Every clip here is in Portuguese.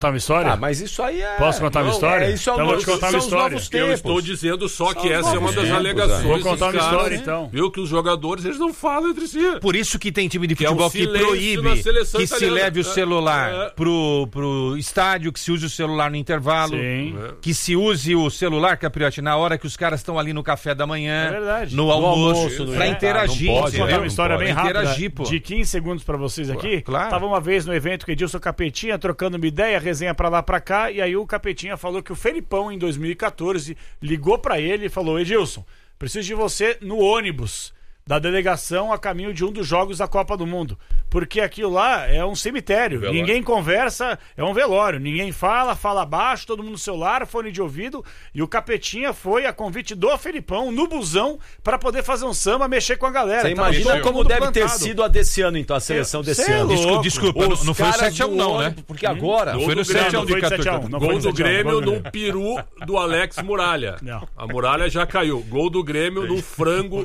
Contar uma história? Mas isso aí é... Posso contar uma história? Isso Então vou te contar uma história. Eu estou dizendo só que essa é uma das alegações. Vou contar uma dos caras, história, então. Viu que os jogadores, eles não falam entre si. Por isso que tem time de Que é um futebol que silêncio proíbe na seleção que se italiana. leve o celular pro estádio, que se use o celular no intervalo, Sim. que se use o celular, Capriotti, na hora que os caras estão ali no café da manhã, É verdade. no almoço, no pra jantar, interagir. não pode, Vou contar né? uma história bem rápida, Interagir, pô. de 15 segundos pra vocês aqui. Claro. Tava uma vez no evento com Edilson Capetinha, trocando uma ideia, resenha pra lá pra cá, e aí o Capetinha falou que o Felipão, em 2014, ligou pra ele e falou: Edilson, preciso de você no ônibus da delegação a caminho de um dos jogos da Copa do Mundo, porque aquilo lá é um cemitério, Velório. ninguém conversa, é um velório, ninguém fala baixo, todo mundo no celular, fone de ouvido, e o Capetinha foi a convite do Felipão no busão pra poder fazer um samba, mexer com a galera. Você Tava imagina todo como mundo deve ter plantado. sido a desse ano, então, a seleção desse Cê é ano. louco. Desculpa, Os não foi o caras 7x1 do não, né? ônibus, porque agora... Não foi no do Grêmio, 7x1 não de foi de 14. 7x1, não foi Gol de do 7x1, Grêmio gol do num peru do Alex Muralha. Não. A muralha já caiu. Gol do Grêmio num frango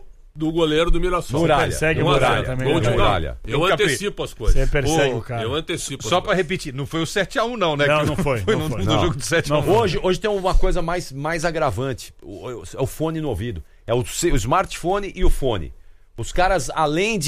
do goleiro do Mirassol. Muralha. Persegue o 1 a 0. Muralha também. Gol de né? Muralha. Eu Capri. antecipo as coisas. Você persegue Ô, o cara. Eu antecipo Só as pra repetir, não foi o 7x1 não, né? Não, Que não foi, Foi não no foi. no Não. jogo de 7x1. Hoje tem uma coisa mais agravante. É o fone no ouvido. É o smartphone e o fone. Os caras, além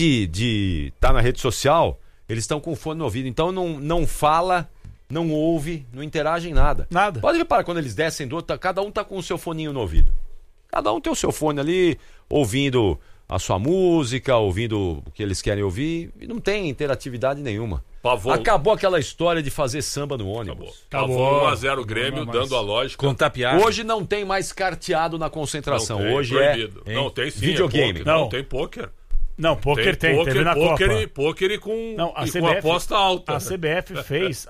de estar na rede social, eles estão com o fone no ouvido. Então não fala, não ouve, não interage em nada. Nada. Pode reparar, quando eles descem do outro, cada um tá com o seu foninho no ouvido. Cada um tem o seu fone ali, ouvindo a sua música, ouvindo o que eles querem ouvir. E não tem interatividade nenhuma. Pavon. Acabou aquela história de fazer samba no ônibus. Pavon 1x0 Grêmio, Não, mas- dando a lógica. Contar piada. Hoje não tem mais carteado na concentração. Não tem, Hoje proibido. é Não, tem sim. videogame. É poker. Não, Não. tem pôquer. Não, pôquer tem, teve na Copa. Pôquer e com, Não, a e com CBF, aposta alta. A CBF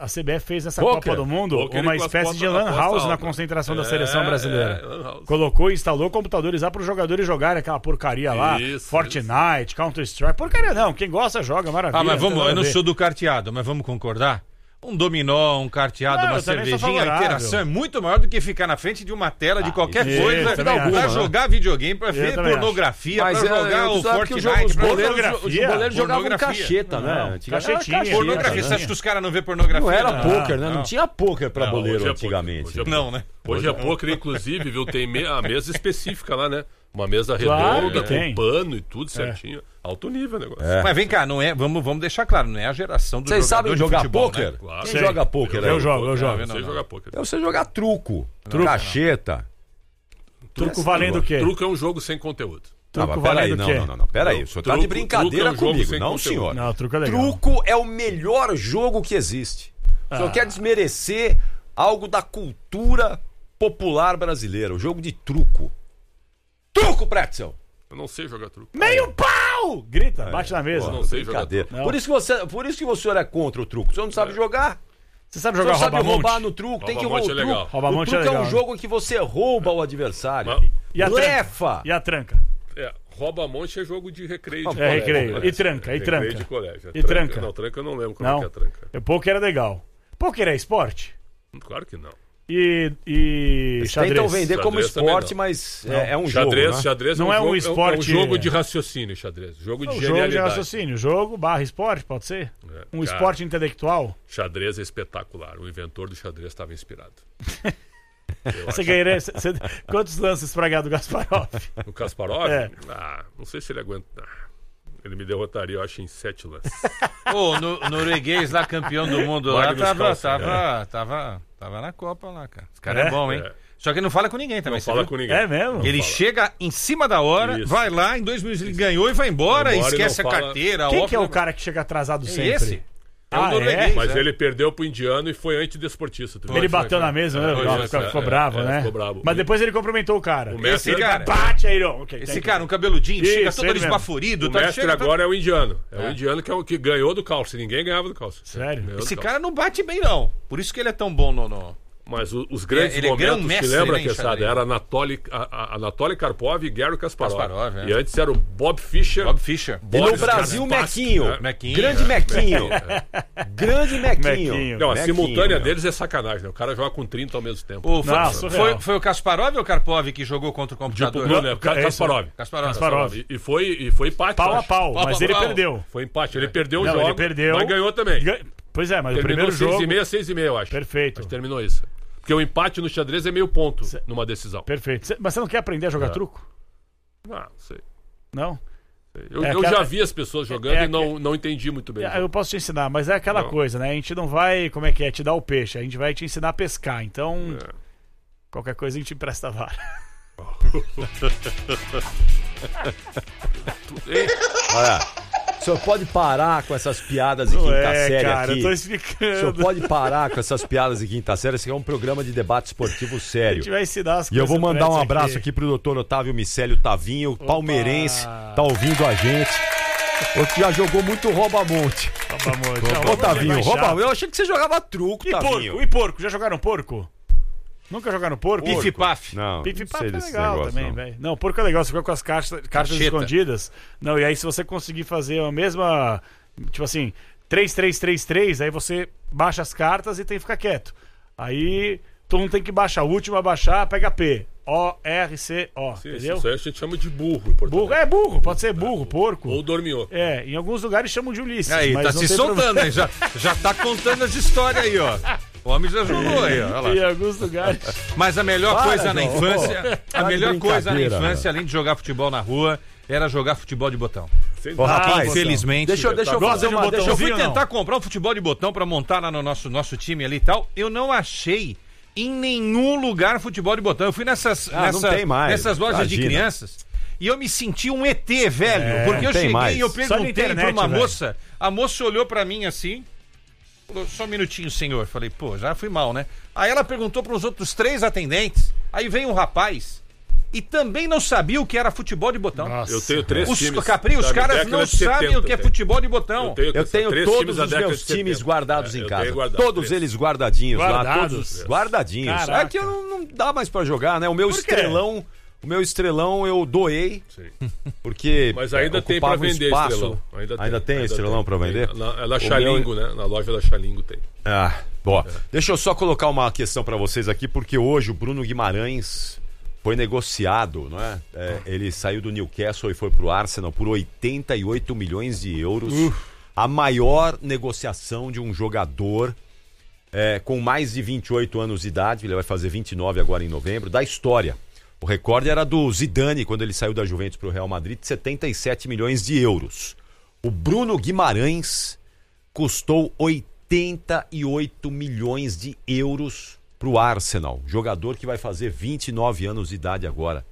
fez nessa Poker? Copa do Mundo Poker uma e com espécie de aposta lan house na alta. concentração da seleção brasileira. lan house. Colocou e instalou computadores lá para os jogadores jogarem aquela porcaria lá. Isso, Fortnite, Counter-Strike. Porcaria não, quem gosta joga, maravilha. Mas vamos, não tem eu não nada a ver. sou do carteado, mas vamos concordar? Um dominó, um carteado, Não, uma eu também sou cervejinha, a favorável. interação é muito maior do que ficar na frente de uma tela de qualquer isso, coisa também acho, pra né? jogar videogame, pra ver também pornografia, Mas pra jogar o sabe que Fortnite, os pra goleiros, pornografia. os goleiros jogavam Pornografia. cacheta, né? Não, Antigamente cachetinha, era pornografia. né? Você acha que os caras não vê pornografia? Não era Não. pôquer, né? Não tinha pôquer pra Não, goleiro hoje é poker. antigamente. Hoje é poker. Não, né? Hoje é pôquer, inclusive, viu? Tem a mesa específica lá, né? Uma mesa Claro redonda, que com tem. pano e tudo certinho. Alto nível o negócio. É. Mas vem cá, não é, vamos deixar claro, não é a geração do Vocês jogador sabem de jogar futebol, pôquer? né? Claro. Quem Sei. joga pôquer? Eu aí? jogo. Eu não, sei não. jogar pôquer. É você jogar truco, Truco, cacheta. Truco valendo o quê? Truco é um jogo sem conteúdo. Não, Truco mas peraí, valendo o quê? não. Peraí, o senhor tá de Truco- brincadeira truco é um jogo comigo. sem Não, conteúdo. senhor. Não, truco é legal. Truco é o melhor jogo que existe. O senhor quer desmerecer algo da cultura popular brasileira. O jogo de truco. Truco, Pretzel! Eu não sei jogar truco. Meio pau! Grita, bate na mesa. Eu não sei jogar Brincadeira. truco. Não. Por isso que o senhor é contra o truco. O senhor não sabe jogar. Você sabe O senhor jogar sabe rouba-monte? roubar no truco. Tem que roubar Rouba-monte o é truco. legal. O Rouba-monte truco é é legal. um jogo em que você rouba o adversário. Mas- E a Blefa. E a tranca? Rouba-monte é jogo de recreio de É, colégio. recreio. Parece. E tranca, e Recreio tranca. de colégio. E tranca? Não, tranca eu não lembro como Não. é que é tranca. O pôquer é legal. Pôquer é esporte? Claro que não. E Eles xadrez? tentam vender como Xadrez também esporte, não. mas é um jogo. Xadrez, Né? xadrez Não é é um um jogo, esporte- é um jogo de raciocínio, xadrez. Jogo de O jogo de genialidade. raciocínio. Jogo barra esporte, pode ser? É, Um cara. esporte intelectual? Xadrez é espetacular. O inventor do xadrez estava inspirado. Eu Você acho. ganharia... Quantos lances pra ganhar do Gasparov? O Kasparov? É. Não sei se ele aguenta. Ele me derrotaria, eu acho, em 7 lances. Ô, norueguês lá, campeão do mundo lá, Magnus Carlsen, tava na Copa lá, cara. Esse cara é, É? bom, hein? É. Só que ele não fala com ninguém também, Não você fala viu? com ninguém. É mesmo? Não Ele fala. chega em cima da hora, Isso. vai lá, em 2 minutos ele ganhou e vai embora, Vai embora e esquece a não fala. carteira. Quem óbvio, que é o né? cara que chega atrasado sempre? esse? É o Ah, norueguês. Mas ele perdeu pro indiano e foi antidesportista. tu viu? Ele Foi, bateu foi. na mesa, né? Foi, Ficou é, bravo, é, né? ficou bravo. Mas depois ele cumprimentou o cara. O mestre, Esse cara- Bate aí, não. Okay, Esse tem cara, um cabeludinho, Isso, chega todo ele mesmo. esbaforido. o tá, mestre chega agora é o indiano. É o indiano que ganhou do Calce. Ninguém ganhava do Calce. Sério? Ganhou do Esse Calce. cara não bate bem, não. Por isso que ele é tão bom no... Mas os grandes Ele é momentos, grão-mestre, se lembra, né, em Quesada? xadrez. Era Anatoly Karpov e Gary Kasparov. Kasparov, é. E antes era o Bob Fischer. Bob Fischer. E no Boris Brasil, Kasparsky, Mequinho. né? Mequinho. Grande Mequinho. Grande Mequinho. Mequinho. Não, a Mequinho, simultânea meu. deles é sacanagem, né? O cara joga com 30 ao mesmo tempo. Não, surreal. Foi o Kasparov ou o Karpov que jogou contra o computador? Não, né? é Kasparov. Kasparov. E foi empate. Pau eu a acho. pau, mas ele pau. perdeu. Foi empate. Ele perdeu o Não, jogo, ele perdeu. mas ganhou também. Pois é, mas o Terminou primeiro jogo... 6,5, eu acho. Perfeito. Mas terminou isso. Porque o empate no xadrez é meio ponto numa decisão. Perfeito. Mas você não quer aprender a jogar truco? Ah, não sei. Não? Eu já vi as pessoas jogando e não entendi muito bem. Eu posso te ensinar, mas é aquela coisa, né? A gente não vai, como é que é, te dar o peixe. A gente vai te ensinar a pescar. Então, qualquer coisa a gente empresta a vara. Olha, o senhor pode parar com essas piadas de quinta série cara, aqui? eu tô explicando. O senhor pode parar com essas piadas de quinta série? Esse aqui é um programa de debate esportivo A sério. gente vai ensinar as coisas. E eu vou mandar um pra abraço aqui pro doutor Otávio Micélio Tavinho, palmeirense, tá ouvindo a gente. O já jogou muito rouba-monte. Ô, Tavinho, rouba-monte. Eu achei que você jogava truco, Tavinho. E porco? Já jogaram porco? Nunca jogaram porco? Pif-paf. Não, Pif-paf não sei é desse legal negócio, também, não. velho. Não, porco é legal, você fica com as cartas escondidas. Não, e aí se você conseguir fazer a mesma, tipo assim, 3-3-3-3, aí você baixa as cartas e tem que ficar quieto. Aí todo mundo tem que baixar. O último a baixar, pega P. O-R-C-O, entendeu? Isso aí a gente chama de burro em português. Burro, burro, pode ser burro, porco. Ou dormiu. Em alguns lugares chamam de Ulisses. Aí, mas tá não se tem soltando, hein? Já tá contando as histórias aí, ó. O homem já jogou aí, ó. Olha lá. Em alguns lugares. Mas a melhor coisa na João. infância, Tá de brincadeira, além de jogar futebol na rua, era jogar futebol de botão. Ô, rapaz, Infelizmente. deixa eu Gosta fazer de uma... botão? Eu fui Não. tentar comprar um futebol de botão pra montar lá no nosso time ali e tal. Eu não achei em nenhum lugar futebol de botão. Eu fui nessas tem mais. nessas lojas de Imagina. crianças e eu me senti um ET, velho. Porque eu tem cheguei mais. e eu Só na perguntei internet, pra uma velho. moça. A moça olhou pra mim assim. Falou, só um minutinho, senhor. Falei, pô, já fui mal, né? Aí ela perguntou pros outros 3 atendentes. Aí veio um rapaz e também não sabia o que era futebol de botão. Nossa. Eu tenho 3 times. Capri, os da caras década não de 70, sabem o que é tem. futebol de botão. Eu tenho 3 todos times da os década meus de times 70. guardados em Eu casa. tenho guardado, Todos 3. eles guardadinhos lá, Guardados? todos guardadinhos. Caraca. É que eu não dá mais pra jogar, né? O meu estrelão eu doei, Sim. porque Mas ainda tem pra ocupava um vender espaço. estrelão. Ainda tem estrelão pra vender? É da Xalingo, né? Na loja da Xalingo tem. Bom, deixa eu só colocar uma questão pra vocês aqui, porque hoje o Bruno Guimarães foi negociado, não é? Ele saiu do Newcastle e foi pro Arsenal por 88 milhões de euros. A maior negociação de um jogador com mais de 28 anos de idade, ele vai fazer 29 agora em novembro, da história. O recorde era do Zidane, quando ele saiu da Juventus pro Real Madrid, de 77 milhões de euros. O Bruno Guimarães custou 88 milhões de euros pro Arsenal, jogador que vai fazer 29 anos de idade agora.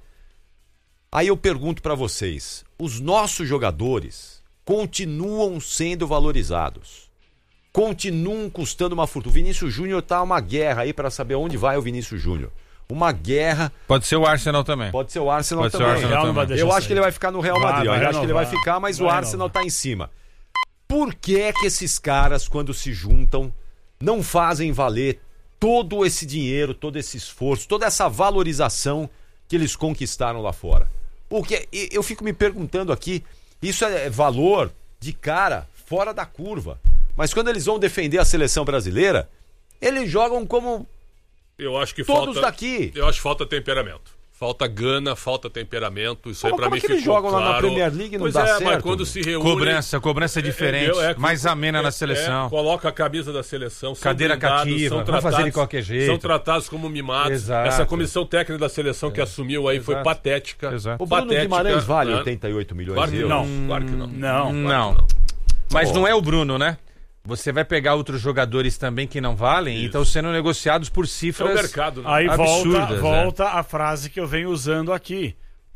Aí eu pergunto pra vocês, os nossos jogadores continuam sendo valorizados, continuam custando uma fortuna. O Vinícius Júnior tá uma guerra aí pra saber onde vai o Vinícius Júnior. Uma guerra. Pode ser o Arsenal também. Pode ser o Arsenal Pode ser o também. Arsenal Não vai também. deixar Eu acho sair. que ele vai ficar no Real Madrid. Eu acho que ele vai renovar. ficar, mas Vai o Arsenal renovar. tá em cima. Por que é que esses caras, quando se juntam, não fazem valer todo esse dinheiro, todo esse esforço, toda essa valorização que eles conquistaram lá fora? Porque eu fico me perguntando aqui, isso é valor de cara fora da curva. Mas quando eles vão defender a seleção brasileira, eles jogam como Eu acho que todos falta, daqui. Eu acho que falta temperamento. Falta gana, falta temperamento. Isso aí pra Como mim é que eles ficou jogam lá na claro. Premier League e não Pois dá é, certo? mas quando se reúne... Cobrança diferente, mais amena na seleção. Coloca a camisa da seleção, são Cadeira blindados, cativa, são vamos fazer de qualquer jeito. São tratados como mimados. Exato. Essa comissão técnica da seleção que assumiu aí foi Exato. patética. Exato. O Bruno Patética, Guimarães vale né? 88 milhões Claro de que euros? não. Claro que não. Não. Mas não é o Bruno, né? Você vai pegar outros jogadores também que não valem e estão sendo negociados por É cifras. o mercado, né? Aí Absurdas, volta a frase que eu venho usando aqui.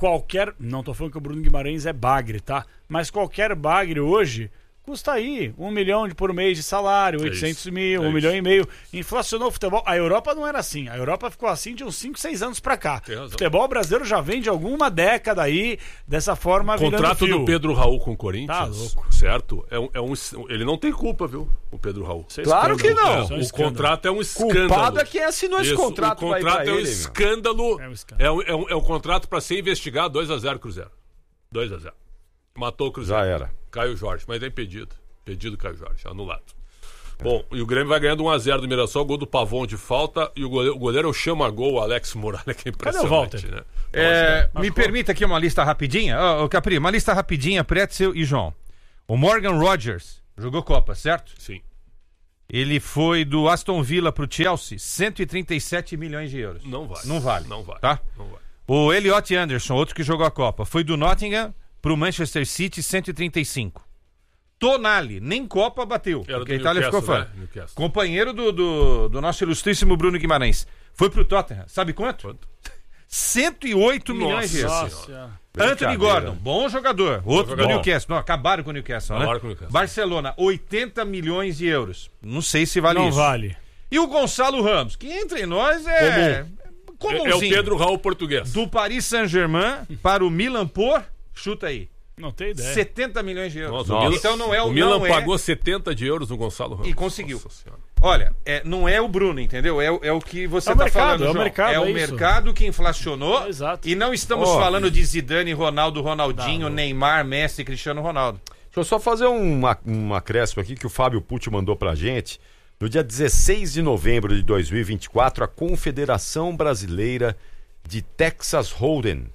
Não tô falando que o Bruno Guimarães é bagre, tá? Mas qualquer bagre hoje custa aí 1 milhão por mês de salário, 800 mil, 1 milhão e meio. Inflacionou o futebol. A Europa não era assim. A Europa ficou assim de uns 5, 6 anos pra cá. Tem razão. O futebol brasileiro já vem de alguma década aí, dessa forma, O contrato virando fio. do Pedro Raul com o Corinthians, Tá louco. certo? Ele não tem culpa, viu? O Pedro Raul. Isso é Claro que escândalo. não. Isso é um O escândalo. contrato é um escândalo. Culpado é quem assinou esse Isso, contrato. o vai contrato pra é um ele, meu. escândalo. É um escândalo. É um contrato pra ser investigado 2-0 Cruzeiro. 2-0. Matou o Cruzeiro. Já era. Caio Jorge, mas é impedido. Impedido Caio Jorge, anulado. Bom, e o Grêmio vai ganhando 1-0 do Mirassol, gol do Pavon de falta, e o goleiro é o chama-gol, o Alex Muralha, que é impressionante. Walter? Né? Me permita aqui uma lista rapidinha. Ô, Capri, uma lista rapidinha, Pretzel e João. O Morgan Rogers jogou Copa, certo? Sim. Ele foi do Aston Villa pro Chelsea, 137 milhões de euros. Não vale. Não vale. Não vale. Tá? Não vale. O Elliot Anderson, outro que jogou a Copa, foi do Nottingham pro Manchester City, 135. Tonali, nem Copa bateu. Era Porque a do Itália ficou Newcastle, fora. né? Newcastle. Companheiro do nosso ilustríssimo Bruno Guimarães. Foi pro Tottenham. Sabe quanto? 108 milhões de euros. Nossa. Anthony Gordon, bom jogador. Outro jogador. do Newcastle. Não, acabaram com o Newcastle, Acabaram né? com o Newcastle. Barcelona, 80 milhões de euros. Não sei se vale Não isso. vale. E o Gonçalo Ramos, que entre nós é comumzinho. É o Pedro Raul português. Do Paris Saint-Germain para o Milan por, chuta aí, Não tem ideia. 70 milhões de euros. Nossa, o Milan- Então não é o Milan não é- pagou 70 de euros no Gonçalo Ramos. E conseguiu. Nossa Senhora. Olha, não é o Bruno, entendeu? É o que você É o está mercado, falando, é o João. mercado, É o é isso. mercado que inflacionou. Exato. E não estamos falando de Zidane, Ronaldo, Ronaldinho, Neymar, Messi e Cristiano Ronaldo. Deixa eu só fazer um acréscimo aqui que o Fábio Pucci mandou pra gente. No dia 16 de novembro de 2024, a Confederação Brasileira de Texas Hold'em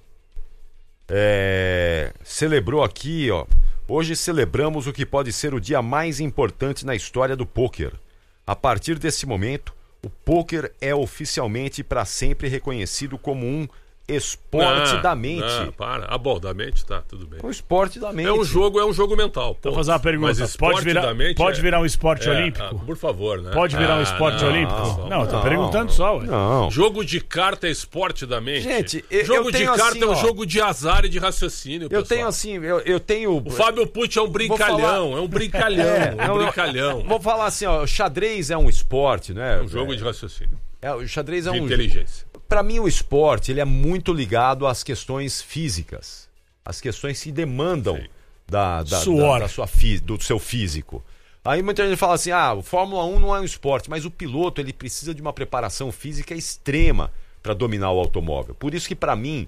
celebrou aqui, ó. Hoje celebramos o que pode ser o dia mais importante na história do pôquer. A partir desse momento, o pôquer é oficialmente para sempre reconhecido como um esporte da mente. Não, para. Bom, da mente tá, tudo bem. Um esporte da mente. É um jogo mental. Vou fazer uma pergunta. Mas esporte da mente Pode virar um esporte olímpico? por favor, né? Pode virar um esporte não, olímpico? Não, eu tô não, perguntando só, ué. Não. Jogo de carta é esporte da mente. Gente, jogo eu de tenho carta assim, é um ó, jogo de azar e de raciocínio, Eu pessoal. tenho assim, eu tenho... O Fábio Pucci é um brincalhão, é um brincalhão, é um brincalhão. Vou falar assim, ó, o xadrez é um esporte, né? Um jogo de raciocínio, O xadrez é de um... inteligência. Para mim, o esporte ele é muito ligado às questões físicas, às questões que demandam Suor. do seu físico. Aí muita gente fala assim, o Fórmula 1 não é um esporte, mas o piloto ele precisa de uma preparação física extrema para dominar o automóvel. Por isso que para mim,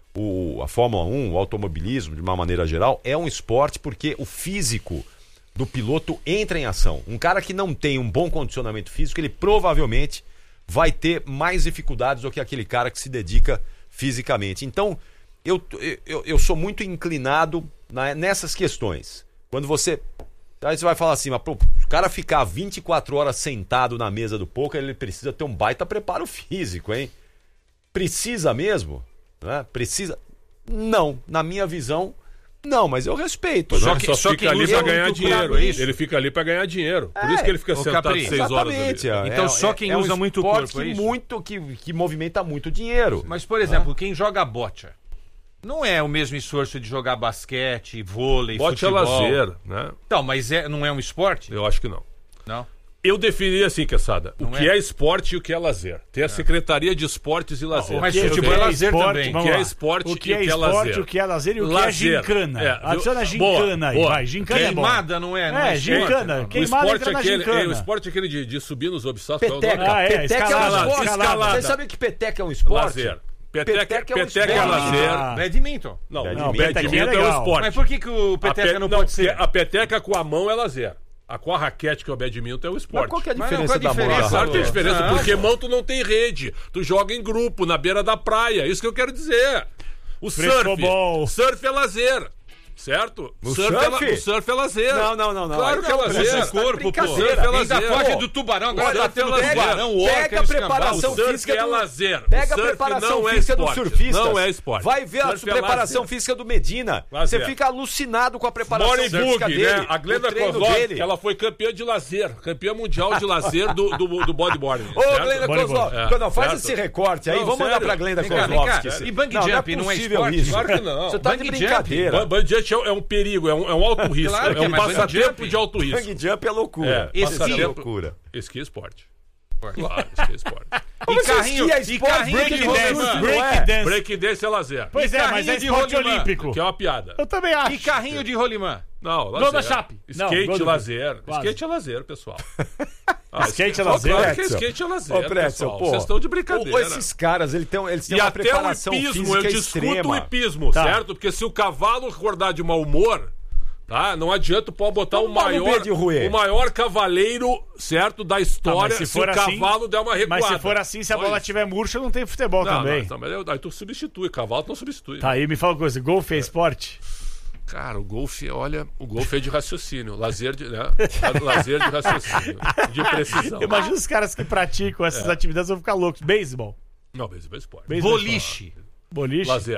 a Fórmula 1, o automobilismo, de uma maneira geral, é um esporte porque o físico do piloto entra em ação. Um cara que não tem um bom condicionamento físico, ele provavelmente vai ter mais dificuldades do que aquele cara que se dedica fisicamente. Então, eu sou muito inclinado nessas questões. Quando você... Aí você vai falar assim, mas o cara ficar 24 horas sentado na mesa do poker, ele precisa ter um baita preparo físico, hein? Precisa mesmo? Né? Precisa? Não. Na minha visão, não, mas eu respeito. Só Né? que só fica ali usa pra ganhar muito dinheiro. corpo, é isso? Ele fica ali pra ganhar dinheiro. Por isso que ele fica sentado Capri, 6 horas ali. Exatamente. Então só quem usa um muito esporte corpo, é isso? que movimenta muito dinheiro. Mas, por exemplo, quem joga bocha, não é o mesmo esforço de jogar basquete, vôlei, Bote é futebol. lazer, né? Então, mas não é um esporte? Eu acho que não. Não. Eu definiria assim, Quesada, o Não que é? é esporte e o que é lazer. Tem a Secretaria de Esportes e Lazer. Mas O que futebol é lazer esporte, também. vamos O que é lá. esporte o que é e o que é esporte, lazer. o que é lazer e o que Lazer. é gincana. É, viu? Adiciona gincana aí, Boa. vai. Gincana é bom. Queimada não é? Não É, é esporte, gincana. não. O Queimada esporte entra na aquele, gincana. o esporte aquele de subir nos obstáculos. qual é o Peteca. nome? Peteca é um escalada, esporte. escalada. Vocês sabem que peteca é um esporte? Lazer. Peteca Peteca é um peteca é esporte. lazer. Badminton. Não, Não, não, petequinha badminton é é o legal. esporte. Mas por que o peteca não pode ser? A peteca com a mão é lazer. Com a raquete, que é o badminton, é o Mas esporte. qual que é a Mas não, diferença qual a da mão? diferença? da Claro que tem raquete? diferença, Não, porque pô. mão tu não tem rede. Tu joga em grupo, na beira da praia. Isso que eu quero dizer. O Frescobol. surf é lazer. Certo? No surf? surf? O surf é lazer. Não. Claro Aí que é não, lazer. esse corpo, pô. Surf é Ainda lazer. foge Pô, do tubarão, agora Olha, tá tendo pela tubarão, orca, Pega a eles preparação O surf física é do... lazer. Pega O a surf preparação não é física do esporte. surfista. Não é esporte. Vai ver a Surf é preparação lazer. física do Medina. Lazer. Você fica alucinado com a preparação Morning física Bug, dele. né? A Glenda o treino Kozlov, dele. ela foi campeã de lazer. Campeã mundial de lazer do bodyboarding. Ô, certo? Glenda Bora, Kozlov, bora. não, faz Certo. esse recorte aí. Não, Vamos mandar sério. pra Glenda Vem cá, Kozlov. vem cá. E bang jump não é possível esporte? isso. Claro que não. Você tá de Bang brincadeira. Bungee jump é um perigo, é um alto risco. Claro que é é, um mas bungee passatempo jump- de alto risco. Bang jump é loucura. É, Passatempo esqui. é loucura. Esqui é esporte. Claro, esqui é esporte. E carrinho, esqui é e esporte, carrinho break de dance, rolimã. não é? Breakdance. Breakdance é lazer. Pois E é, mas carrinho é de esporte rolimã. olímpico. Que é uma piada. Eu também acho. E carrinho de rolimã. Não, Gol lazer. da Chape. Não, Skate gol do- lazer. Quase. Skate é lazer, pessoal. Skate é Claro lazer? que Pretzel. skate é lazer, Ô, Pretzel, pessoal. pô. Vocês estão de brincadeira. Esses caras, eles têm E uma até o preparação hipismo, eu física discuto extrema. o hipismo, Tá. certo? Porque se o cavalo acordar de mau humor, tá? Não adianta, pode botar o Vamos dar no maior, B de Rouet. o maior cavaleiro, certo, da história, mas se o cavalo der uma recuada. Mas se for assim, se a Só bola isso. tiver murcha, não tem futebol Não, também. não, mas aí tu substitui, cavalo tu não substitui. Tá aí, me fala uma coisa. Golfe é esporte? Cara, o golfe é de raciocínio, lazer de raciocínio, de precisão. Imagina os caras que praticam essas atividades vão ficar loucos. Beisebol. Não, beisebol é esporte. Beisebol é Boliche. Boliche. Lazer.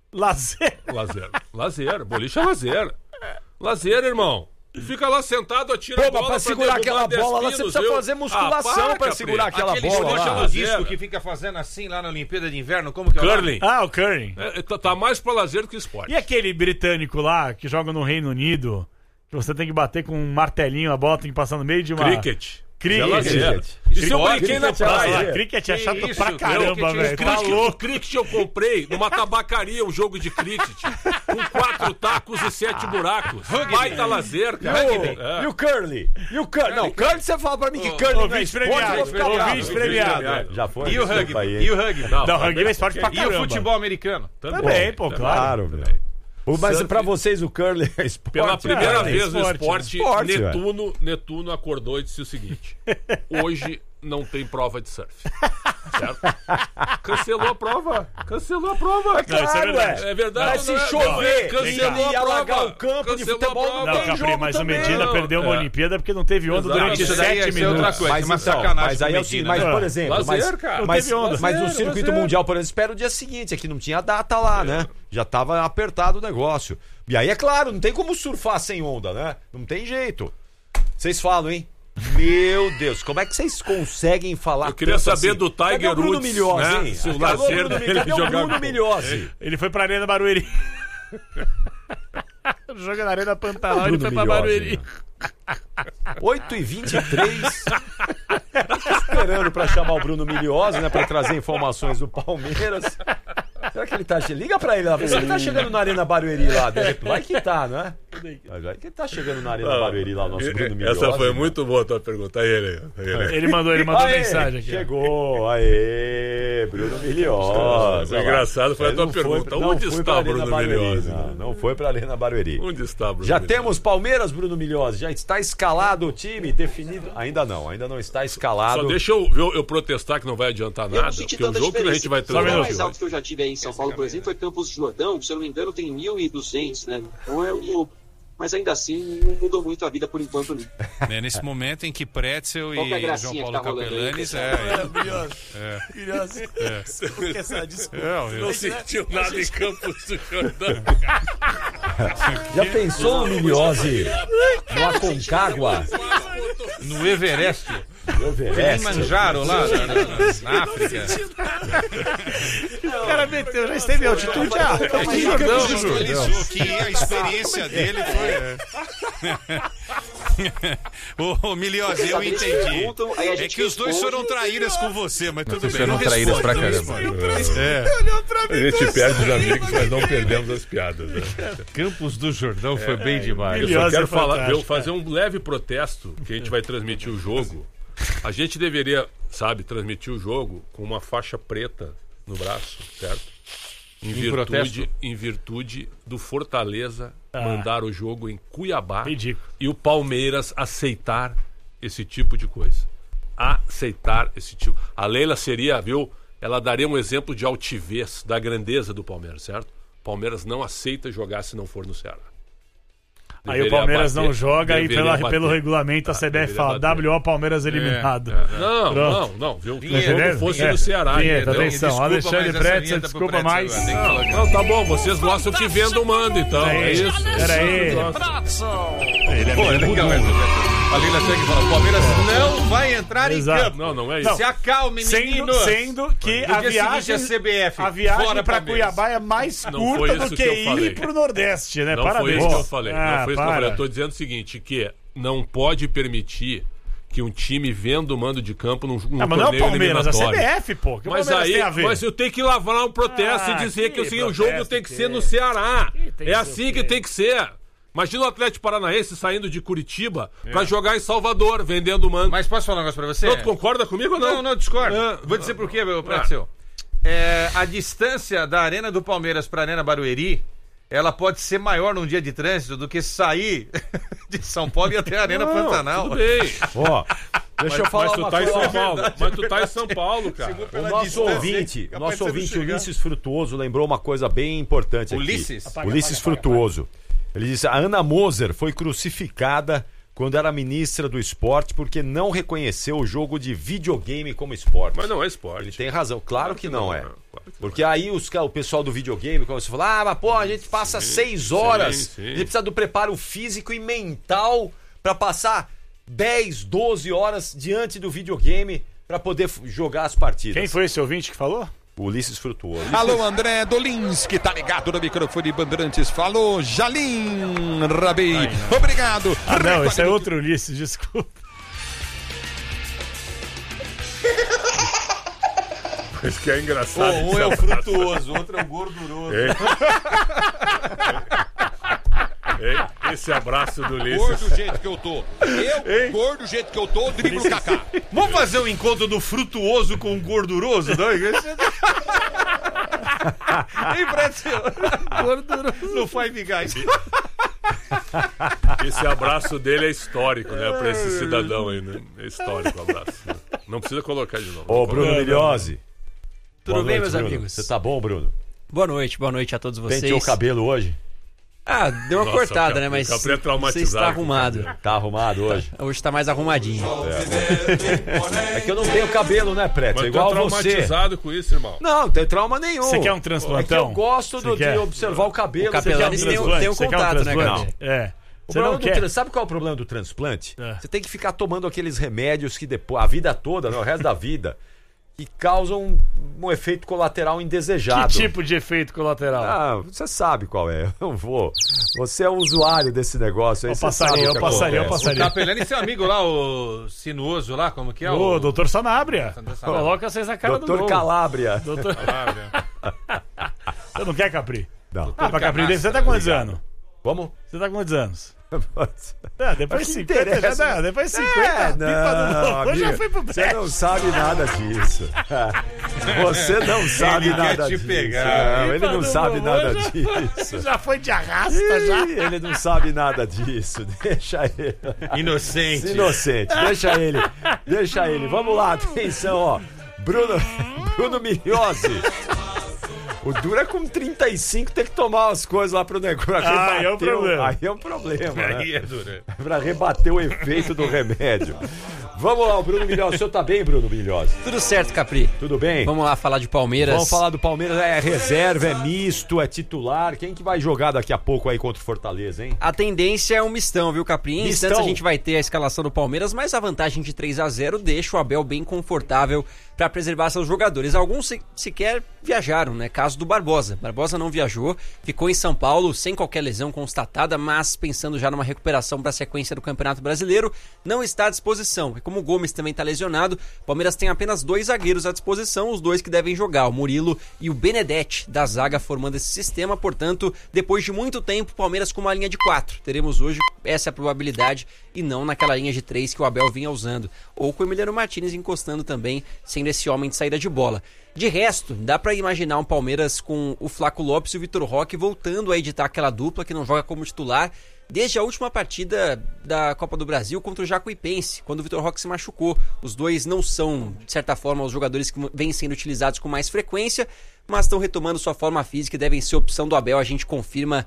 Lazer. Boliche é lazer. Lazer, irmão. Fica lá sentado, atira a Pô, bola mas pra segurar aquela bola lá, você precisa fazer musculação pra segurar aquela Aquele bola esporte lá. disco que fica fazendo assim lá na Olimpíada de Inverno, como que é o nome? Curling. Ah, o curling. Tá mais pra lazer do que esporte. E aquele britânico lá que joga no Reino Unido, que você tem que bater com um martelinho, a bola tem que passar no meio de uma... Cricket. Cricket. É lazer. Isso eu brinquei na praia. Cricket é chato isso, pra caramba, velho. Tá O louco. cricket eu comprei numa tabacaria, um jogo de cricket, com 4 tacos e 7 buracos. Baita lazer, cara. E o curly? Não, curly você fala pra mim que curly não é Ouvinte esporte, eu vou premiado. ficar bravo. Ouvinte premiado. Já foi? E o Desculpa aí, rugby? hein? E o rugby? Não, rugby é esporte pra E caramba. o futebol americano? Também, pô, claro. Claro, velho. Mas pra vocês o curly é esporte? Pela primeira cara, vez no esporte, esporte, Netuno acordou e disse o seguinte: hoje não tem prova de surf. Certo? Cancelou a prova. Não, isso é verdade. É verdade. Mas se não é? chover, Cancelou e a alagar prova. o campo de Cancelou a futebol, prova. não Não, tem Capri, jogo mas o também. Medina perdeu uma Olimpíada porque não teve onda Exato. durante Isso daí 7 é outra minutos. coisa. Mas Uma então, sacanagem mas aí com é o o seguinte, Medina, mas né? por exemplo, Lazer, cara. mas Não teve onda. o Lazer, circuito lazer. mundial, por exemplo, espera o dia seguinte, aqui não tinha data lá, né? Já tava apertado o negócio. E aí, é claro, não tem como surfar sem onda, né? Não tem jeito. Vocês falam, hein? Meu Deus, como é que vocês conseguem falar Eu queria tanto saber assim? do Tiger Cadê o Bruno Woods, Milhozzi, né? hein? Se o Cadê lazer Bruno, dele cadê o jogar Bruno com- Milhozzi? Ele foi pra Arena Barueri. Joga na Arena Pantanal, ele Bruno foi pra Milhozzi, Barueri. 8h23. Tô esperando pra chamar o Bruno Milhozzi, né? Pra trazer informações do Palmeiras. Será que ele tá... Liga pra ele lá, vê se ele tá chegando na Arena Barueri lá. Vai que tá, né? Vai que ele tá chegando na Arena Barueri lá, o nosso Bruno Milhozzi. Essa foi muito boa a tua pergunta. Aí ele. Ele mandou Aê, mensagem aqui. ó. Chegou, aê, Bruno Milhozzi. O engraçado foi a Ele tua não foi- pergunta. não Onde foi está pra o Arena Bruno Barueri, Milhozzi? Não foi pra Arena Barueri. Onde está o Bruno Já Milhozzi? temos Palmeiras, Bruno Milhozzi. Já está escalado o time, definido. Ainda não está escalado. Só deixa eu protestar que não vai adiantar Eu não nada, senti porque o tanta jogo que a diferença. gente vai O lugar transmitir mais alto que eu já tive aí em São Paulo, por exemplo, foi Campos do Jordão. Se eu não me engano, tem 1.200, né? Então é o... Mas ainda assim, não mudou muito a vida por enquanto, não. Nesse momento em que Pretzel Qual que é a e gracinha João que Paulo tá rolando aí, Capelanes Não sentiu nada em Campos do Jordão. Já pensou no Milhozzi no Aconcagua? no Everest. No Everest? Kilimanjaro lá na África. O cara meteu, já esteve em altitude. Ele disse que a experiência dele foi. Ô, Milhozzi, eu entendi. É que os dois foram traíras com você, mas tudo bem. Foram traíras pra caramba. A gente perde os amigos, mas não perdemos as piadas. Né? Campos do Jordão foi bem demais. Eu só Milhozzi quero é fantástico, fazer um leve protesto que a gente vai transmitir o jogo. A gente deveria, transmitir o jogo com uma faixa preta no braço, certo? protesto? Em virtude do Fortaleza mandar o jogo em Cuiabá Ridículo. e o Palmeiras aceitar esse tipo de coisa. Aceitar esse tipo. A Leila seria, ela daria um exemplo de altivez, da grandeza do Palmeiras, certo? O Palmeiras não aceita jogar se não for no Ceará. Aí o Palmeiras não joga e deveria bater. pelo regulamento a CBF deveria fala bater. WO Palmeiras eliminado. Não, viu? Que o Vinheta, jogo fosse vinheta, no Ceará, vinheta, entendeu? atenção. Desculpa, Alexandre mas essa Pretzel, vinheta pro desculpa Pretzel mais. agora, tem que Não, tá bom, vocês gostam que venda o mando, então. É isso. Peraí. Ele é Pô, é meio legal mudo. essa. A Lila chega e fala: o Palmeiras não vai entrar em Exato. campo. Não é isso. Se acalme, meninos. Sendo que No a dia viagem, seguinte, a CBF, a viagem fora pra Palmeiras. Cuiabá é mais Não foi curta isso do que que eu falei. ir pro Nordeste, né? Não Parabéns. foi isso que eu falei. Não foi isso que eu falei. para. Eu tô dizendo o seguinte, que não pode permitir que um time venda o mando de campo num Mas não é o torneio Palmeiras, é a eliminatório. CBF, pô. Que o Mas Palmeiras aí, tem a ver? mas eu tenho que lavrar um protesto e dizer que assim, o jogo protesto tem que que ser no Ceará. tem que É ser assim o que quê? tem que ser. Imagina o Atlético Paranaense saindo de Curitiba pra jogar em Salvador, vendendo mando. Mas posso falar um negócio pra você? Não, tu concorda comigo ou não? Não, discordo. É. Vou dizer por quê, meu Pretzel. A distância da Arena do Palmeiras pra Arena Barueri, ela pode ser maior num dia de trânsito do que sair de São Paulo e até a Arena Pantanal. Tudo bem. Ó, deixa eu falar Mas tu uma tá em coisa. São Paulo. Mas tu tá em São Paulo, cara. O nosso ouvinte, capaz de você não chegar. Ulisses Frutuoso, lembrou uma coisa bem importante aqui. Ulisses? Ulisses Frutuoso. Ele disse: a Ana Moser foi crucificada quando era ministra do esporte porque não reconheceu o jogo de videogame como esporte. Mas não é esporte. Ele tem razão, claro que não é. Claro que Porque não é. aí o pessoal do videogame começa a falar: mas pô, a gente passa 6 horas, sim. a gente precisa do preparo físico e mental pra passar 10, 12 horas diante do videogame pra poder jogar as partidas. Quem foi esse ouvinte que falou? Ulisses Frutuoso. Alô, André Dolinski, tá ligado no microfone Bandeirantes. Falou, Jalim Rabi. Obrigado. Ah, não, esse é outro Ulisses, desculpa. Isso que é engraçado. Um é o frutuoso, o outro é o gorduroso. Esse abraço do Ulisses. Gordo do jeito que eu tô. Gordo do jeito que eu tô, driblo o Kaká. Vamos fazer um encontro do frutuoso com o gorduroso? Não? Hein, Prédio? Gorduroso. No Five Guys. Esse abraço dele é histórico, né? Pra esse cidadão aí, né? É histórico o abraço. Né? Não precisa colocar de novo. Ô, Bruno Milhose. Tudo Boa bem, noite, meus Bruno. amigos? Você tá bom, Bruno? Boa noite a todos vocês. Penteou o cabelo hoje? Ah, deu uma Nossa, cortada, o né? Mas Capri é traumatizado. você está arrumado. Tá arrumado hoje? Hoje tá mais arrumadinho. É que eu não tenho cabelo, né, Preto? Mas É igual tô você. traumatizado com isso, irmão. Não, não tem trauma nenhum. Você quer um É que transplantão? eu gosto Você quer? de observar o cabelo. O Capelani Você tem quer um transplante? Você quer um contato, né, transplante? Gabi? É. O Você problema não do quer? sabe qual é o problema do transplante? É. Você tem que ficar tomando aqueles remédios que depois, a vida toda, né, o resto da vida, que causam um efeito colateral indesejado. Que tipo de efeito colateral? Ah, você sabe qual é. Eu não vou. Você é um usuário desse negócio aí. Eu você passaria, sabe o eu que passaria, eu acontece. O passaria. Capelani e seu amigo lá, o sinuoso lá, como que é? Ô, doutor Sanabria. Sanabria. Coloca vocês na cara do Doutor gol. Calabria. Doutor... Calabria. Você não quer, Capri? Não. Ah, pra Capri, você tá com quantos anos? Vamos? Você tá com quantos anos? Depois Mas de que 50 já interessa? dá. Depois de 50, É, pipa do não, gol já amiga, foi pro você brejo. não sabe nada disso. Você não sabe Ele quer nada te disso. pegar. Não, ele Pipa não do sabe vovô nada já- disso. Já foi de arrasta, já. Ih, ele não sabe nada disso. Deixa ele. Inocente. Inocente. Deixa ele. Vamos lá, atenção, ó. Bruno Milhose. O duro é com 35 ter que tomar as coisas lá pro negócio. Aí é um problema. Aí é um problema, né? Aí é duro. Pra rebater o efeito do remédio. Vamos lá, o Bruno Milhose. O senhor tá bem, Bruno Milhose? Tudo certo, Capri. Tudo bem? Vamos lá falar de Palmeiras. Vamos falar do Palmeiras. É reserva, é misto, é titular. Quem que vai jogar daqui a pouco aí contra o Fortaleza, hein? A tendência é um mistão, viu, Capri? Em Mistão. instantes a gente vai ter a escalação do Palmeiras, mas a vantagem de 3-0 deixa o Abel bem confortável para preservar seus jogadores. Alguns sequer viajaram, né? Caso do Barbosa. Barbosa não viajou, ficou em São Paulo sem qualquer lesão constatada, mas pensando já numa recuperação para a sequência do Campeonato Brasileiro, não está à disposição. E como o Gomes também está lesionado, o Palmeiras tem apenas 2 zagueiros à disposição, os 2 que devem jogar, o Murilo e o Benedetti, da zaga formando esse sistema. Portanto, depois de muito tempo, o Palmeiras com uma linha de 4. Teremos hoje essa probabilidade e não naquela linha de 3 que o Abel vinha usando. Ou com o Emiliano Martínez encostando também, sendo esse homem de saída de bola. De resto, dá pra imaginar um Palmeiras com o Flaco Lopes e o Vitor Roque voltando a editar aquela dupla que não joga como titular desde a última partida da Copa do Brasil contra o Jacuipense, quando o Vitor Roque se machucou. Os dois não são, de certa forma, os jogadores que vêm sendo utilizados com mais frequência, mas estão retomando sua forma física e devem ser opção do Abel, a gente confirma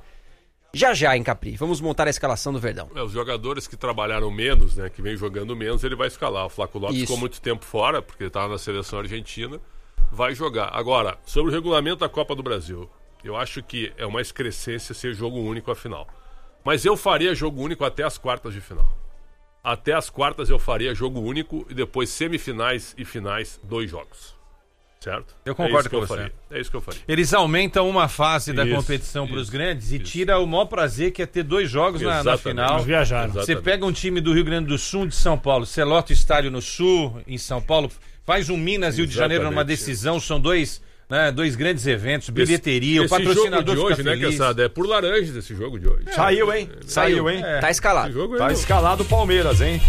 já, hein, Capri? Vamos montar a escalação do Verdão. Os jogadores que trabalharam menos, né, que vem jogando menos, ele vai escalar. O Flaco Lopes ficou muito tempo fora, porque ele estava na seleção argentina, vai jogar. Agora, sobre o regulamento da Copa do Brasil, eu acho que é uma excrescência ser jogo único a final. Mas eu faria jogo único até as quartas de final. Até as quartas eu faria jogo único e depois semifinais e finais 2 jogos. Certo? Eu concordo com você. Faria. É isso que eu faria. Eles aumentam uma fase da Isso, competição para os isso, grandes e isso. tira o maior prazer que é ter 2 jogos na Exatamente. final. Eles viajaram. Exatamente. Você pega um time do Rio Grande do Sul, de São Paulo, você lota o estádio no Sul, em São Paulo, faz um Minas Rio de Janeiro numa Exatamente. decisão, são dois grandes eventos, bilheteria, o esse patrocinador jogo de hoje, fica né, feliz. Quesada? É por laranjas esse jogo de hoje. Saiu, hein? Saiu, hein? Tá escalado. Esse jogo Tá é... escalado o Palmeiras, hein?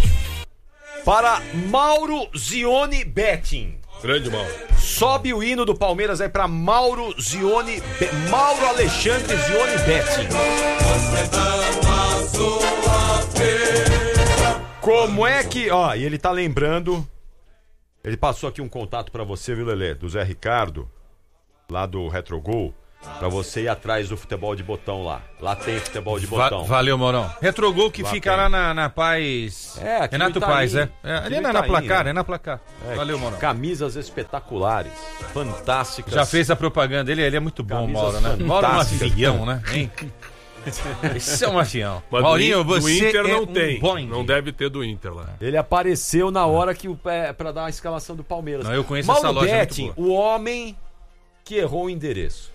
Para Mauro Zione Betting. Grande mal. Sobe o hino do Palmeiras aí pra Mauro Zione, Mauro Alexandre Zione Betting. Como é que, ó, e ele tá lembrando, ele passou aqui um contato pra você, viu, Lelê, do Zé Ricardo, lá do Retrogol. Pra você ir atrás do futebol de botão lá. Lá tem futebol de botão. Valeu, Maurão. Retrogol que Lá fica tem. lá na Paz. Aqui Renato no Itaim. Paz, é. Aqui Ali no na Itaim, placar, né? é na placar. Valeu, Maurão. Camisas espetaculares, fantásticas. Já fez a propaganda. Ele é muito bom, Camisas Mauro, né? Mauro é um fantásticas. avião, né? Hein? Esse é um avião. Mas Maurinho, do você Inter é não um tem. Boeing. Não deve ter do Inter lá. Ele apareceu na hora que pra dar a escalação do Palmeiras. Não, eu conheço Mauro essa loja, é muito Betting, boa. o homem que errou o endereço.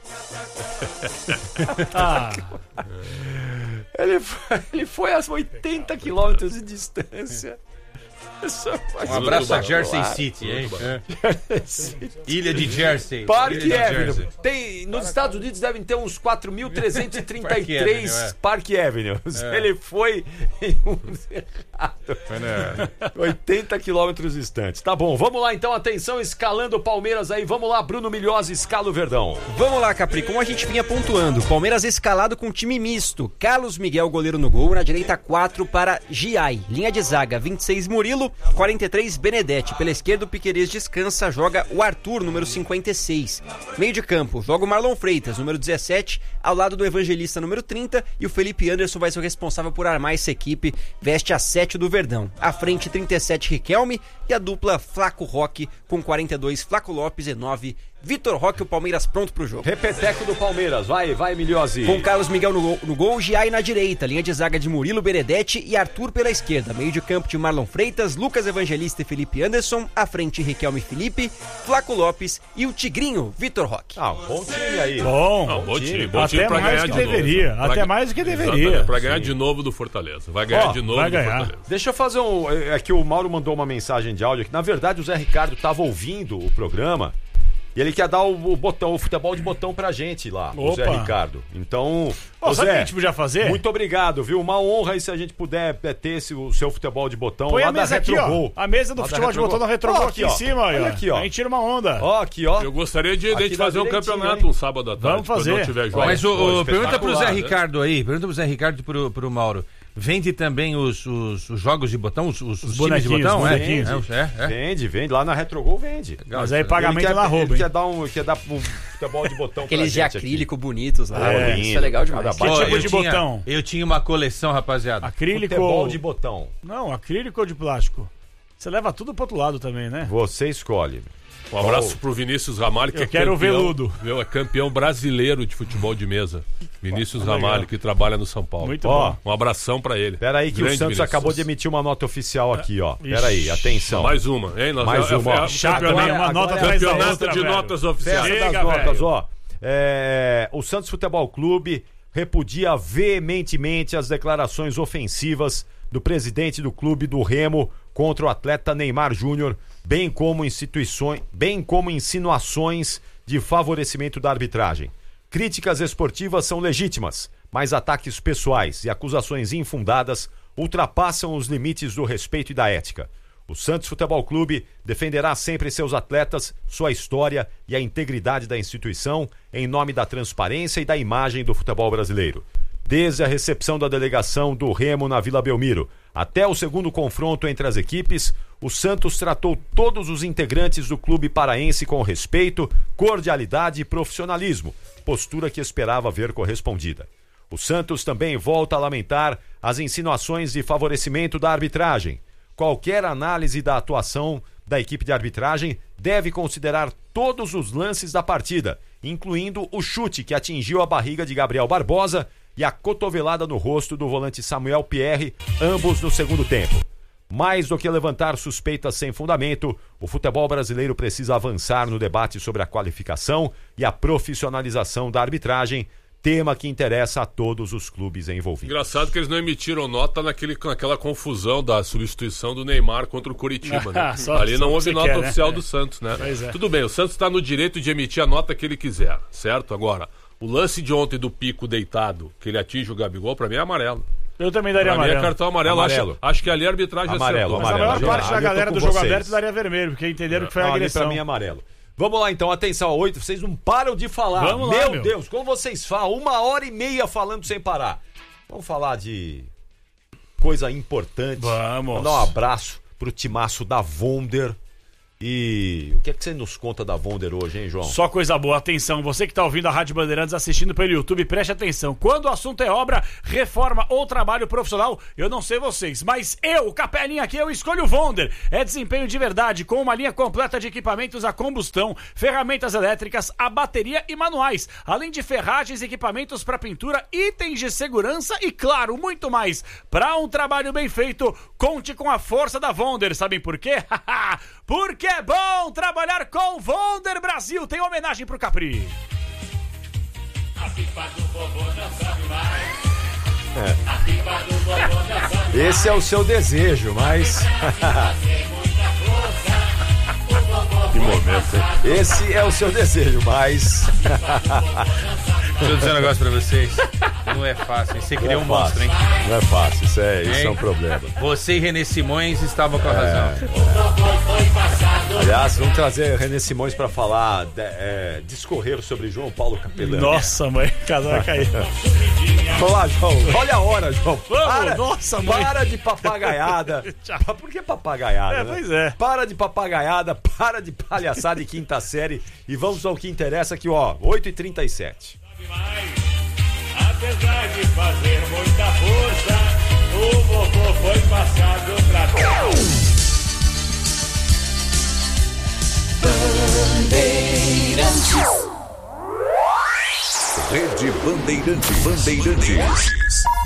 Ele foi a 80 quilômetros de distância. Um abraço a Tudo Jersey bom. City, hein? Jersey. Ilha de Jersey. Parque Ilha de Avenue. Jersey. Tem, nos Estados Unidos devem ter uns 4.333 Parque Avenue, é. Parque Avenues. Ele foi em um errado. Foi, né? 80 quilômetros distantes. Tá bom, vamos lá então. Atenção, escalando o Palmeiras aí. Vamos lá, Bruno Milhose, escala o Verdão. Vamos lá, Capri, como a gente vinha pontuando, Palmeiras escalado com time misto, Carlos Miguel, goleiro no gol, na direita 4 para Giai, linha de zaga 26 Murilo, 43 Benedetti, pela esquerda o Piquerez descansa, joga o Arthur, número 56, meio de campo, joga o Marlon Freitas, número 17, ao lado do Evangelista, número 30, e o Felipe Anderson vai ser o responsável por armar essa equipe, veste a 7 do Verdão, à frente 37 Riquelme e a dupla Flaco Roque com 42 Flaco Lopes e 9 Vitor Roque, o Palmeiras pronto pro jogo. Repeteco do Palmeiras, vai Milhose. Com Carlos Miguel no gol, Giai na direita, linha de zaga de Murilo, Benedetti e Arthur pela esquerda, meio de campo de Marlon Freitas, Lucas Evangelista e Felipe Anderson, à frente Riquelme Felipe, Flaco Lopes e o Tigrinho, Vitor Roque. Bom time aí. Bom, Não, bom time até pra mais ganhar que de deveria. novo. Até mais do que deveria. Exatamente, pra ganhar de novo do Fortaleza. Vai ganhar de novo vai do ganhar. Fortaleza. Deixa eu fazer um... É que o Mauro mandou uma mensagem de áudio aqui. Na verdade, o Zé Ricardo estava ouvindo o programa e ele quer dar o botão, o futebol de botão pra gente lá, o Zé Opa. Ricardo. Então, Pô, sabe o que a Zé, gente podia fazer? muito obrigado, viu? Uma honra aí se a gente puder ter o seu futebol de botão Põe lá a da mesa aqui, Retrogol. ó. A mesa do Lá da futebol de Retrogol. botão da Retrogol Ó, aqui em cima, ó. Olha aqui, ó. A gente tira uma onda. Ó, aqui, ó. Eu gostaria de Aqui fazer um direitinho, campeonato hein? um sábado à tarde. Vamos fazer. Quando não tiver jogo. Mas Pô, pergunta pro Zé espetacular, né? Ricardo aí, pergunta pro Zé Ricardo e pro Mauro. Vende também os jogos de botão, os times de bonequinhos, botão? os bonequinhos. Vende. Lá na Retrogol vende. Mas aí pagamento Ele na rouba, quer hein? dar um futebol de botão pra Aqueles de gente acrílico bonitos lá, É, isso é legal demais. cada Que Ó, tipo eu de botão? Eu tinha uma coleção, rapaziada. Acrílico. Futebol de botão. Não, acrílico ou de plástico? Você leva tudo pro outro lado também, né? Você escolhe. Um abraço pro Vinícius Ramalho, que Eu quero o veludo. É campeão brasileiro de futebol de mesa. Vinícius Ramalho, que trabalha no São Paulo. Muito Ó, bom. Um abração pra ele. Pera aí que Grande o Santos Vinícius. acabou de emitir uma nota oficial aqui, ó. Pera aí, atenção. Mais uma, hein? Nós Mais uma, ó. Chato, né? campeonato, Uma nota atrás da campeonato outra, de velho. notas oficiais. Festa Chega, das notas, velho. ó. O Santos Futebol Clube repudia veementemente as declarações ofensivas do presidente do clube do Remo contra o atleta Neymar Júnior, bem como insinuações de favorecimento da arbitragem. Críticas esportivas são legítimas, mas ataques pessoais e acusações infundadas ultrapassam os limites do respeito e da ética. O Santos Futebol Clube defenderá sempre seus atletas, sua história e a integridade da instituição em nome da transparência e da imagem do futebol brasileiro. Desde a recepção da delegação do Remo na Vila Belmiro até o segundo confronto entre as equipes, o Santos tratou todos os integrantes do clube paraense com respeito, cordialidade e profissionalismo, postura que esperava ver correspondida. O Santos também volta a lamentar as insinuações de favorecimento da arbitragem. Qualquer análise da atuação da equipe de arbitragem deve considerar todos os lances da partida, incluindo o chute que atingiu a barriga de Gabriel Barbosa e a cotovelada no rosto do volante Samuel Pierre, ambos no segundo tempo. Mais do que levantar suspeitas sem fundamento, o futebol brasileiro precisa avançar no debate sobre a qualificação e a profissionalização da arbitragem, tema que interessa a todos os clubes envolvidos. Engraçado que eles não emitiram nota naquela confusão da substituição do Neymar contra o Curitiba, né? Só- Ali não só houve você nota quer, né? oficial do Santos, né? Pois é. Tudo bem, o Santos está no direito de emitir a nota que ele quiser, certo? Agora, o lance de ontem do Pico deitado, que ele atinge o Gabigol, pra mim é amarelo. Eu também daria Pra mim é amarelo. cartão amarelo. Amarelo. Acho que ali a arbitragem Amarelo, acertou. Mas a amarelo. maior parte da Ali eu tô galera com do jogo vocês. aberto daria vermelho, porque entenderam que foi Não, ali agressão. pra mim é amarelo. Vamos lá então, atenção, 8, vocês não param de falar. Vamos lá, meu meu. Deus, como vocês falam, 1h30 falando sem parar. Vamos falar de coisa importante. Vamos. Mandar um abraço pro timaço da Wonder E o que é que você nos conta da Wonder hoje, hein, João? Só coisa boa, atenção, você que está ouvindo a Rádio Bandeirantes assistindo pelo YouTube, preste atenção. Quando o assunto é obra, reforma ou trabalho profissional, eu não sei vocês, mas eu, o Capelinha aqui, eu escolho o Wonder. É desempenho de verdade, com uma linha completa de equipamentos a combustão, ferramentas elétricas, a bateria e manuais, além de ferragens, equipamentos para pintura, itens de segurança e, claro, muito mais. Para um trabalho bem feito, conte com a força da Wonder. Sabem por quê? Porque é bom trabalhar com Wonder Brasil. Tem homenagem pro Capri. A pipa do vovô não sabe mais. A pipa do vovô não sabe mais. Esse é o seu desejo, mas... Que momento, hein? Esse é o seu desejo, mas... Deixa eu dizer um negócio pra vocês. Não é fácil. Você criou um monstro, hein? Não é fácil, isso é um problema. Você e René Simões estavam com a razão. Aliás, vamos trazer René Simões pra falar, discorrer sobre João Paulo Capelão. Nossa, mãe, casar caiu. Olá, João. Olha a hora, João. Vamos, nossa, mãe. Para de papagaiada. Por que papagaiada? Pois é. Para de papagaiada, para de palhaçada de quinta série e vamos ao que interessa aqui, ó, 8h37. Apesar de fazer muita força, o vovô foi passado pra trás. Rede Bandeirantes.